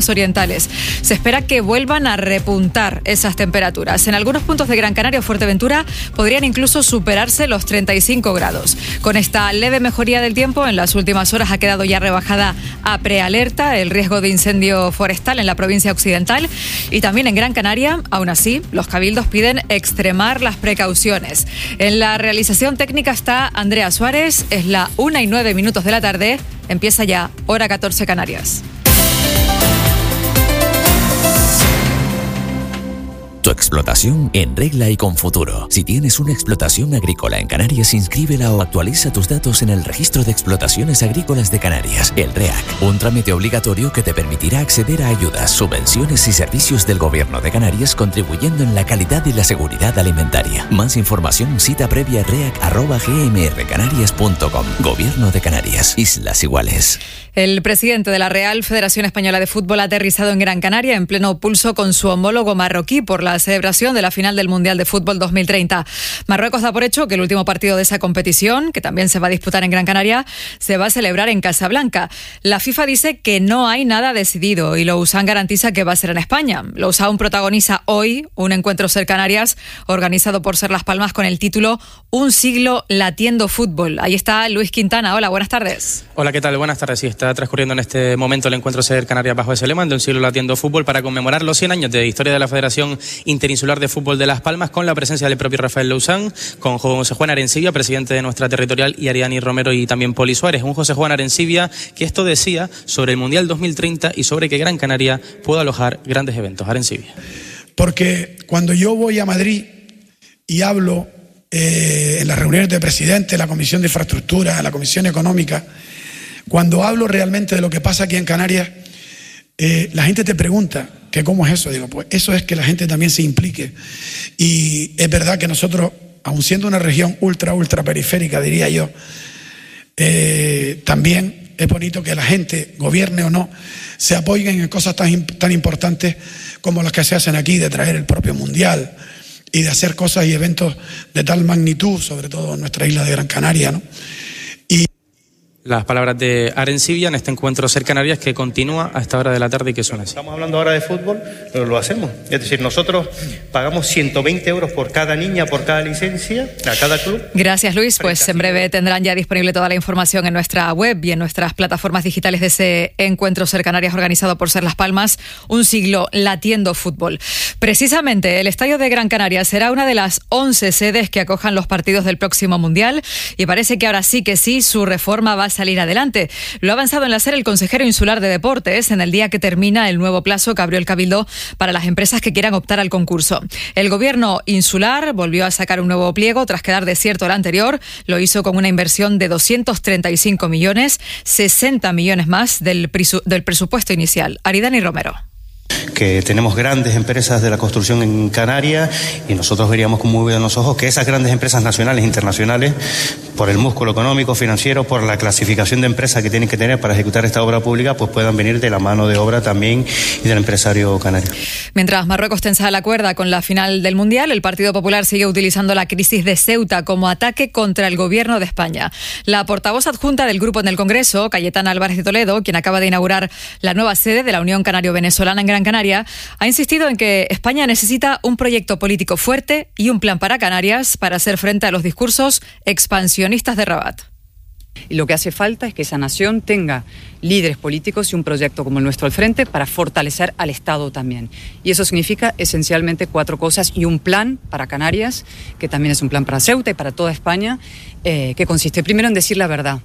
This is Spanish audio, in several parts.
orientales. Se espera que vuelvan a repuntar esas temperaturas. En algunos puntos de Gran Canaria o Fuerteventura podrían incluso superarse los 35 grados. Con esta leve mejoría del tiempo, en las últimas horas ha quedado ya rebajada a prealerta el riesgo de incendio forestal en la provincia occidental y también en Gran Canaria. Aún así, los cabildos piden extremar las precauciones. En la realización técnica está Andrea Suárez. Es la 1:09 de la tarde. Empieza ya hora 14 Canarias. Tu explotación en regla y con futuro. Si tienes una explotación agrícola en Canarias, inscríbela o actualiza tus datos en el Registro de Explotaciones Agrícolas de Canarias, el REAC. Un trámite obligatorio que te permitirá acceder a ayudas, subvenciones y servicios del Gobierno de Canarias, contribuyendo en la calidad y la seguridad alimentaria. Más información, cita previa reac@gmrcanarias.com. Gobierno de Canarias, Islas Iguales. El presidente de la Real Federación Española de Fútbol ha aterrizado en Gran Canaria en pleno pulso con su homólogo marroquí por la celebración de la final del Mundial de Fútbol 2030. Marruecos da por hecho que el último partido de esa competición, que también se va a disputar en Gran Canaria, se va a celebrar en Casablanca. La FIFA dice que no hay nada decidido y Lausanne garantiza que va a ser en España. Lausanne protagoniza hoy un encuentro Ser Canarias organizado por Ser Las Palmas con el título Un siglo latiendo fútbol. Ahí está Luis Quintana. Hola, buenas tardes. Hola, ¿qué tal? Buenas tardes. Sí, está transcurriendo en este momento el encuentro Ser Canarias bajo ese lema de Un siglo latiendo fútbol para conmemorar los 100 años de historia de la Federación Interinsular de Fútbol de Las Palmas, con la presencia del propio Rafael Lausanne, con José Juan Arencibia, presidente de nuestra territorial, y Ariani Romero y también Poli Suárez. Un José Juan Arencibia que esto decía sobre el Mundial 2030 y sobre que Gran Canaria pueda alojar grandes eventos. Arencibia. Porque cuando yo voy a Madrid y hablo en las reuniones de presidente, la Comisión de Infraestructura, la Comisión Económica, cuando hablo realmente de lo que pasa aquí en Canarias, la gente te pregunta que cómo es eso. Digo, pues eso es que la gente también se implique. Y es verdad que nosotros, aun siendo una región ultra periférica, diría yo, también es bonito que la gente, gobierne o no, se apoyen en cosas tan importantes como las que se hacen aquí, de traer el propio Mundial y de hacer cosas y eventos de tal magnitud, sobre todo en nuestra isla de Gran Canaria, ¿no? Las palabras de Arencibia en este encuentro Ser Canarias que continúa a esta hora de la tarde y que suena así. Estamos hablando ahora de fútbol, pero lo hacemos. Es decir, nosotros pagamos 120 euros por cada niña, por cada licencia, a cada club. Gracias, Luis. Pues en breve tendrán ya disponible toda la información en nuestra web y en nuestras plataformas digitales de ese encuentro Ser Canarias organizado por Ser Las Palmas, Un siglo latiendo fútbol. Precisamente el Estadio de Gran Canaria será una de las 11 sedes que acojan los partidos del próximo Mundial y parece que ahora sí que sí, su reforma va a salir adelante. Lo ha avanzado en la SER el consejero insular de Deportes en el día que termina el nuevo plazo que abrió el Cabildo para las empresas que quieran optar al concurso. El gobierno insular volvió a sacar un nuevo pliego tras quedar desierto el anterior. Lo hizo con una inversión de 235 millones, 60 millones más del presupuesto inicial. Aridani Romero. Que tenemos grandes empresas de la construcción en Canarias y nosotros veríamos con muy buenos ojos que esas grandes empresas nacionales e internacionales, por el músculo económico, financiero, por la clasificación de empresas que tienen que tener para ejecutar esta obra pública, pues puedan venir de la mano de obra también y del empresario canario. Mientras Marruecos tensa la cuerda con la final del Mundial, el Partido Popular sigue utilizando la crisis de Ceuta como ataque contra el gobierno de España. La portavoz adjunta del grupo en el Congreso, Cayetana Álvarez de Toledo, quien acaba de inaugurar la nueva sede de la Unión Canario-Venezolana en Gran Canaria, ha insistido en que España necesita un proyecto político fuerte y un plan para Canarias para hacer frente a los discursos expansionistas de Rabat. Y lo que hace falta es que esa nación tenga líderes políticos y un proyecto como el nuestro al frente para fortalecer al Estado también. Y eso significa esencialmente 4 cosas y un plan para Canarias, que también es un plan para Ceuta y para toda España, que consiste primero en decir la verdad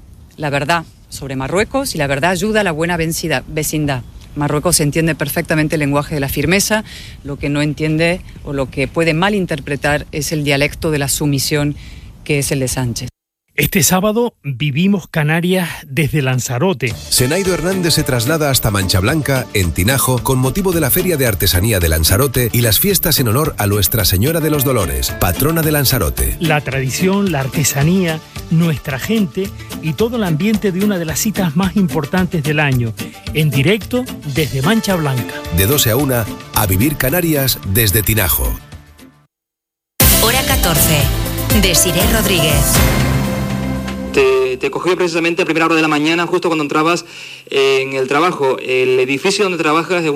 sobre Marruecos, y la verdad ayuda a la buena vecindad. Marruecos entiende perfectamente el lenguaje de la firmeza, lo que no entiende o lo que puede malinterpretar es el dialecto de la sumisión, que es el de Sánchez. Este sábado vivimos Canarias desde Lanzarote. Senaido Hernández se traslada hasta Mancha Blanca, en Tinajo, con motivo de la Feria de Artesanía de Lanzarote y las fiestas en honor a Nuestra Señora de los Dolores, patrona de Lanzarote. La tradición, la artesanía, nuestra gente y todo el ambiente de una de las citas más importantes del año. En directo desde Mancha Blanca. De 12 a 1, a vivir Canarias desde Tinajo. Hora 14. Desiré Rodríguez. te cogió precisamente a primera hora de la mañana, justo cuando entrabas en el trabajo. El edificio donde trabajas es